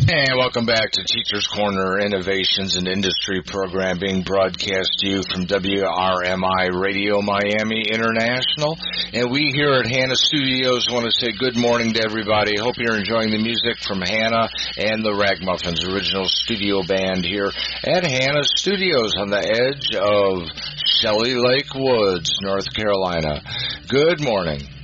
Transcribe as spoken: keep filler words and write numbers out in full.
And welcome back to Teachers Corner Innovations and Industry Program being broadcast to you from W R M I Radio Miami International. And we here at Hannah Studios want to say good morning to everybody. Hope you're enjoying the music from Hannah and the Ragmuffins, original studio band here at Hannah Studios on the edge of Shelley Lake Woods, North Carolina. Good morning.